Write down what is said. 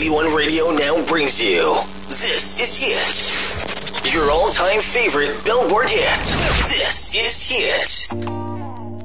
91 Radio now brings you This Is Hit. Your all-time favorite Billboard hit. This is Hit.